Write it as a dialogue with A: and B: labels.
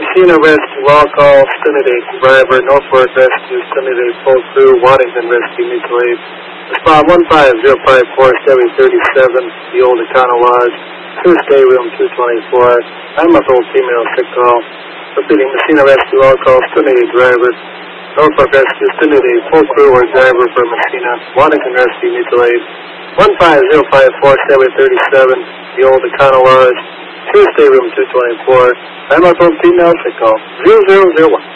A: Messina Rescue, all call, Trinity driver, Norfolk Rescue, Trinity full crew, Waddington Rescue, mutual aid. Respond 15054-737, the old Econo Lodge, Tuesday, room 224. I'm a full female sick call. Repeating, Messina Rescue, all call, Trinity driver, Norfolk Rescue, Trinity full crew or driver for Messina, Waddington Rescue, mutual aid. 15054-737, the old Econo Lodge, Tuesday, room 224. I'm a full female sick call. 0001.